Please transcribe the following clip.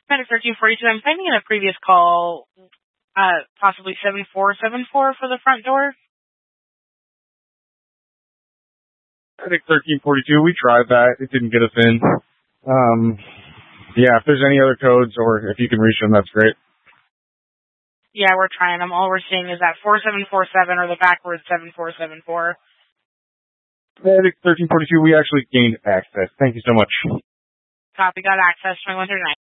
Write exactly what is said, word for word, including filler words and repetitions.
Medic thirteen forty-two, I'm finding in a previous call, uh, possibly seven four seven four for the front door. Medic thirteen forty-two, we tried that. It didn't get us in. Um, yeah, if there's any other codes or if you can reach them, that's great. Yeah, we're trying them. All we're seeing is that four seven four seven or the backwards seven four seven four. Medic thirteen forty-two, we actually gained access. Thank you so much. Copy, got access, twenty-one thirty-nine.